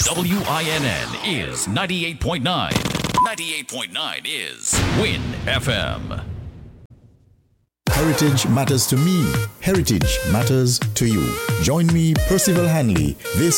WINN is 98.9. 98.9 is Win FM. Heritage matters to me. Heritage matters to you. Join me, Percival Hanley, this